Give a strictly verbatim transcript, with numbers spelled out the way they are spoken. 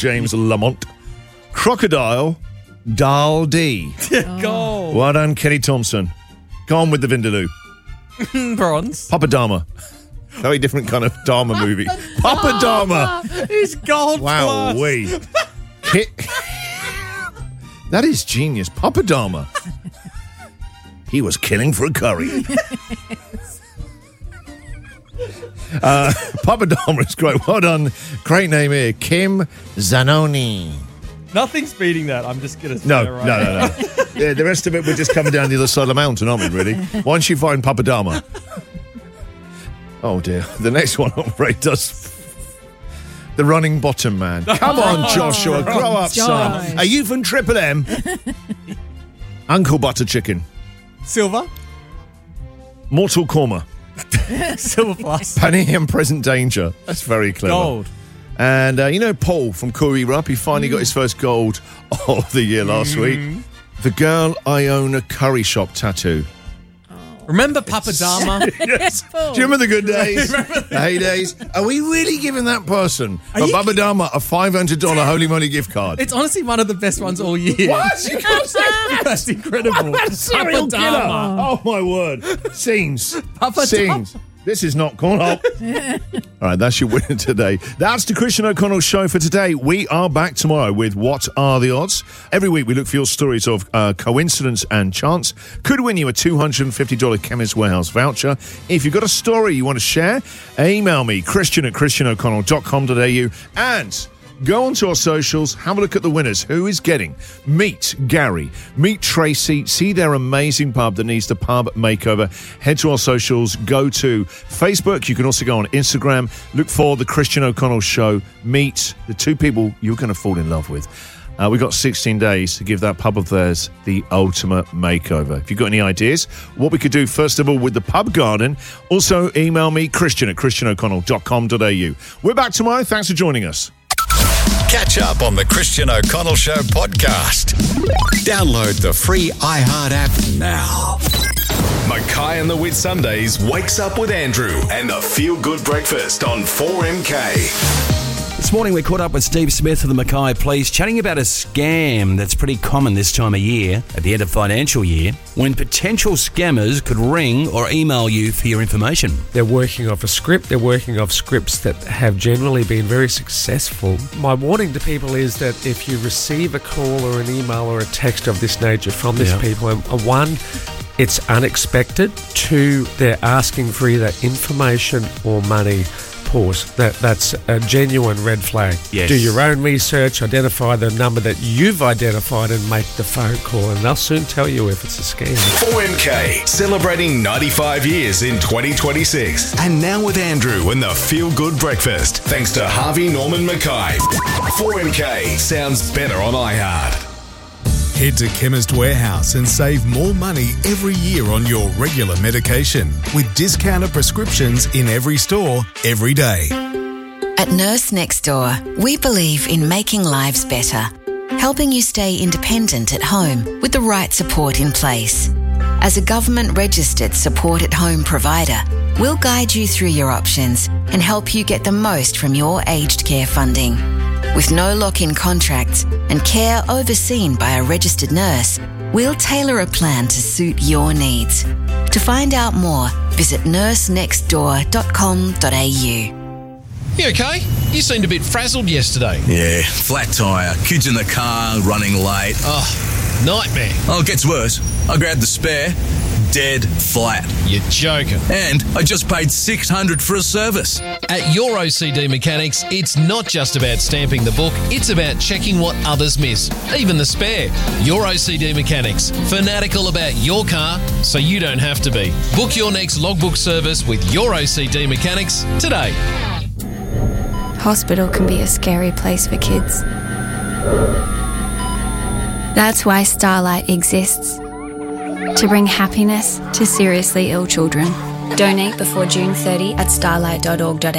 James Lamont. Crocodile, Dal D. Gold. Well done, Kenny Thompson. Go on with the Vindaloo. Bronze. Papa Dharma. Very different kind of Dharma movie. Papa Dharma. He's gold Wow, plus. we. Ki- that is genius. Papa Dharma. He was killing for a curry. uh, Papa Dharma is great. Well done. Great name here. Kim Zanoni. Nothing's beating that. I'm just going to say No, it no, right no, now. no. Yeah, the rest of it, we're just coming down the other side of the mountain, aren't we, really? Once you find Papa Dharma. Oh, dear. The next one on Ray does... The running bottom man. Come on, Joshua. Grow up, Josh. son. Are you from Triple M? Uncle Butter Chicken. Silver. Mortal Korma. Silver plus. Penny and Present Danger. That's very clever. Gold. And uh, you know Paul from Corey Rupp? He finally got his first gold of the year last week. The Girl I Own a Curry Shop tattoo. Remember Papa Dharma? Yes. Do you remember the good days? The heydays? Are we really giving that person, for you Papa Dharma, a five hundred dollars Holy Moly gift card? It's honestly one of the best ones all year. What? You can't say that. That's incredible. That's serial Papa killer. Dharma. Oh, my word. Scenes. Papa Scenes. This is not corn hop. All right, that's your winner today. That's the Christian O'Connell Show for today. We are back tomorrow with What Are the Odds? Every week we look for your stories of uh, coincidence and chance. Could win you a two hundred fifty dollars Chemist Warehouse voucher. If you've got a story you want to share, email me, Christian at christian o'connell dot com dot a u, and go onto our socials, have a look at the winners. Who is getting? Meet Gary, meet Tracy, see their amazing pub that needs the pub makeover. Head to our socials, go to Facebook. You can also go on Instagram. Look for The Christian O'Connell Show. Meet the two people you're going to fall in love with. Uh, we've got sixteen days to give that pub of theirs the ultimate makeover. If you've got any ideas, what we could do, first of all, with the pub garden, also email me, Christian at christian o'connell dot com dot a u. We're back tomorrow. Thanks for joining us. Catch up on the Christian O'Connell Show podcast. Download the free iHeart app now. Mackay and the Whit Sundays wakes up with Andrew and the Feel Good Breakfast on four M K. This morning we caught up with Steve Smith of the Mackay Police, chatting about a scam that's pretty common this time of year, at the end of financial year, when potential scammers could ring or email you for your information. They're working off a script. They're working off scripts that have generally been very successful. My warning to people is that if you receive a call or an email or a text of this nature from these Yeah. people, um, uh, one, it's unexpected. Two, they're asking for either information or money. Pause. That, that's a genuine red flag. Yes. Do your own research, identify the number that you've identified and make the phone call, and they'll soon tell you if it's a scam. four M K, celebrating ninety-five years in twenty twenty-six. And now with Andrew and the Feel Good Breakfast, thanks to Harvey Norman Mackay. four M K sounds better on iHeart. Head to Chemist Warehouse and save more money every year on your regular medication with discounted prescriptions in every store, every day. At Nurse Next Door, we believe in making lives better, helping you stay independent at home with the right support in place. As a government-registered support-at-home provider, we'll guide you through your options and help you get the most from your aged care funding. With no lock-in contracts and care overseen by a registered nurse, we'll tailor a plan to suit your needs. To find out more, visit nurse next door dot com dot a u. You okay? You seemed a bit frazzled yesterday. Yeah, flat tyre, kids in the car, running late. Oh, nightmare. Oh, it gets worse. I grabbed the spare, dead flat. You're joking. And I just paid six hundred dollars for a service. At Your O C D Mechanics, it's not just about stamping the book, it's about checking what others miss, even the spare. Your O C D Mechanics, fanatical about your car so you don't have to be. Book your next logbook service with Your O C D Mechanics today. Hospital can be a scary place for kids. That's why Starlight exists. To bring happiness to seriously ill children. Donate before June thirtieth at starlight dot org dot a u.